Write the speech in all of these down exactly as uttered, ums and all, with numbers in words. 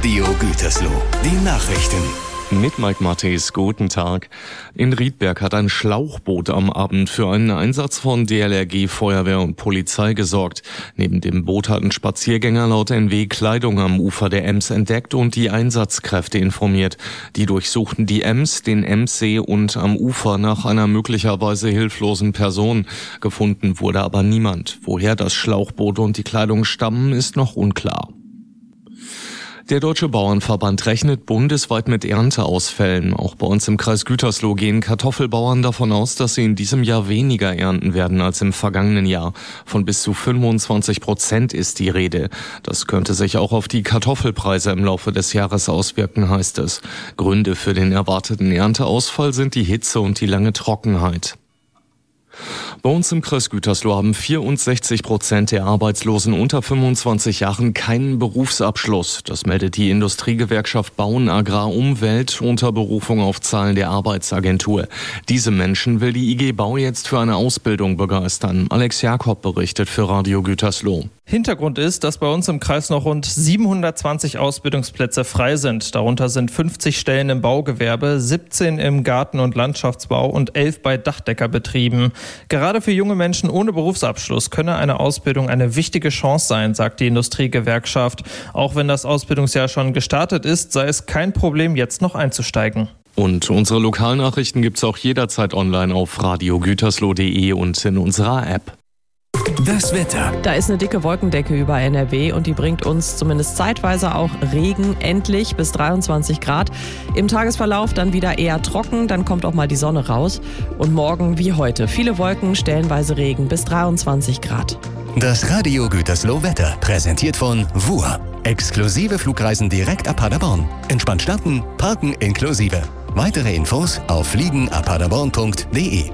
Radio Gütersloh, die Nachrichten. Mit Mike Matthäus, guten Tag. In Riedberg hat ein Schlauchboot am Abend für einen Einsatz von D L R G, Feuerwehr und Polizei gesorgt. Neben dem Boot hatten Spaziergänger laut N W Kleidung am Ufer der Ems entdeckt und die Einsatzkräfte informiert. Die durchsuchten die Ems, den Emssee und am Ufer nach einer möglicherweise hilflosen Person. Gefunden wurde aber niemand. Woher das Schlauchboot und die Kleidung stammen, ist noch unklar. Der Deutsche Bauernverband rechnet bundesweit mit Ernteausfällen. Auch bei uns im Kreis Gütersloh gehen Kartoffelbauern davon aus, dass sie in diesem Jahr weniger ernten werden als im vergangenen Jahr. Von bis zu fünfundzwanzig Prozent ist die Rede. Das könnte sich auch auf die Kartoffelpreise im Laufe des Jahres auswirken, heißt es. Gründe für den erwarteten Ernteausfall sind die Hitze und die lange Trockenheit. Bei uns im Kreis Gütersloh haben vierundsechzig Prozent der Arbeitslosen unter fünfundzwanzig Jahren keinen Berufsabschluss. Das meldet die Industriegewerkschaft Bauen Agrar Umwelt unter Berufung auf Zahlen der Arbeitsagentur. Diese Menschen will die I G Bau jetzt für eine Ausbildung begeistern. Alex Jakob berichtet für Radio Gütersloh. Hintergrund ist, dass bei uns im Kreis noch rund siebenhundertzwanzig Ausbildungsplätze frei sind. Darunter sind fünfzig Stellen im Baugewerbe, siebzehn im Garten- und Landschaftsbau und elf bei Dachdeckerbetrieben. Gerade für junge Menschen ohne Berufsabschluss könne eine Ausbildung eine wichtige Chance sein, sagt die Industriegewerkschaft. Auch wenn das Ausbildungsjahr schon gestartet ist, sei es kein Problem, jetzt noch einzusteigen. Und unsere Lokalnachrichten gibt's auch jederzeit online auf radio gütersloh punkt de und in unserer App. Das Wetter. Da ist eine dicke Wolkendecke über N R W und die bringt uns zumindest zeitweise auch Regen, endlich bis dreiundzwanzig Grad. Im Tagesverlauf dann wieder eher trocken, dann kommt auch mal die Sonne raus. Und morgen wie heute viele Wolken, stellenweise Regen bis dreiundzwanzig Grad. Das Radio Gütersloh Wetter, präsentiert von W U R. Exklusive Flugreisen direkt ab Paderborn. Entspannt starten, parken inklusive. Weitere Infos auf fliegen ab paderborn punkt de.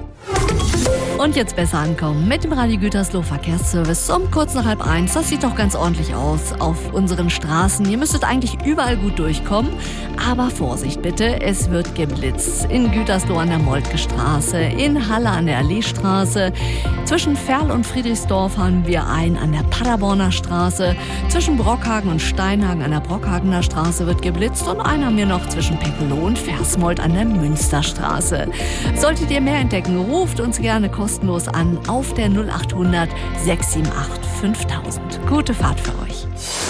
Und jetzt besser ankommen mit dem Radio Gütersloh Verkehrsservice um kurz nach halb eins. Das sieht doch ganz ordentlich aus auf unseren Straßen. Ihr müsstet eigentlich überall gut durchkommen. Aber Vorsicht bitte, es wird geblitzt. In Gütersloh an der Moltke Straße, in Halle an der Alleestraße. Zwischen Ferl und Friedrichsdorf haben wir einen an der Paderborner Straße. Zwischen Brockhagen und Steinhagen an der Brockhagener Straße wird geblitzt. Und einen haben wir noch zwischen Peckeloh und Versmold an der Münsterstraße. Solltet ihr mehr entdecken, ruft uns gerne kostenlos an auf der null acht hundert sechs sieben acht fünftausend. Gute Fahrt für euch.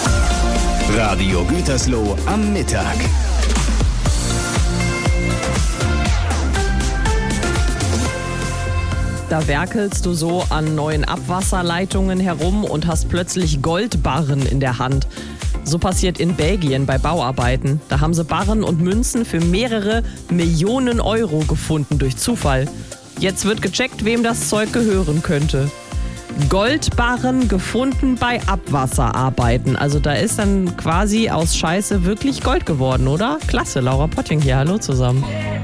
Radio Gütersloh am Mittag. Da werkelst du so an neuen Abwasserleitungen herum und hast plötzlich Goldbarren in der Hand. So passiert in Belgien bei Bauarbeiten. Da haben sie Barren und Münzen für mehrere Millionen Euro gefunden durch Zufall. Jetzt wird gecheckt, wem das Zeug gehören könnte. Goldbarren gefunden bei Abwasserarbeiten. Also da ist dann quasi aus Scheiße wirklich Gold geworden, oder? Klasse, Laura Potting hier, hallo zusammen.